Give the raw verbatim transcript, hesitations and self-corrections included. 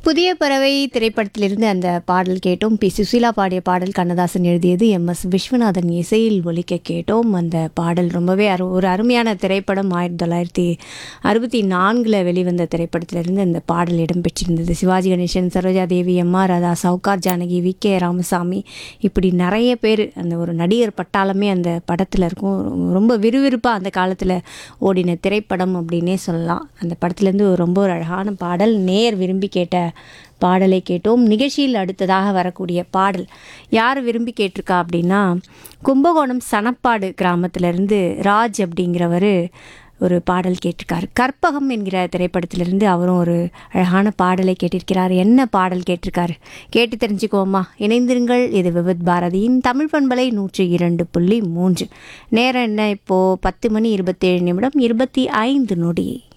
புதிய பறவை திரைப்படத்திலிருந்து அந்த பாடல் கேட்டோம். பி சுசீலா பாடிய பாடல் கண்ணதாசன் எழுதியது. எம் எஸ் விஸ்வநாதன் இசையில் ஒலிக்க கேட்டோம். அந்த பாடல் ரொம்பவே அரு ஒரு அருமையான திரைப்படம். ஆயிரத்தி தொள்ளாயிரத்தி அறுபத்தி நான்கில் வெளிவந்த திரைப்படத்திலிருந்து அந்த பாடல் இடம்பெற்றிருந்தது. Sivaji Ganesan, Saroja Devi, M R Radha, Sowcar Janaki, V K Ramasamy, இப்படி நிறைய பேர் அந்த ஒரு நடிகர் பட்டாளமே அந்த படத்தில் இருக்கும். ரொம்ப விறுவிறுப்பாக அந்த காலத்தில் ஓடின திரைப்படம் அப்படின்னே சொல்லலாம். அந்த படத்துலேருந்து ரொம்ப ஒரு அழகான பாடல், நேர் விரும்பி கேட்ட பாடலை கேட்டோம். நிகழ்ச்சியில் அடுத்ததாக வரக்கூடிய பாடல் யார் விரும்பி கேட்டிருக்கா அப்படின்னா, கும்பகோணம் சனப்பாடு கிராமத்திலேருந்து ராஜ் அப்படிங்கிறவர் ஒரு பாடல் கேட்டிருக்கார். கற்பகம் என்கிற திரைப்படத்திலிருந்து அவரும் ஒரு அழகான பாடலை கேட்டிருக்கிறார். என்ன பாடல் கேட்டிருக்காரு கேட்டு தெரிஞ்சுக்கோமா. இணைந்திருங்கள். இது விவித் பாரதியின் தமிழ் பண்பலை நூற்றி இரண்டு புள்ளி மூன்று. நேரம் என்ன இப்போது? பத்து மணி இருபத்தேழு நிமிடம் இருபத்தி ஐந்து நொடி.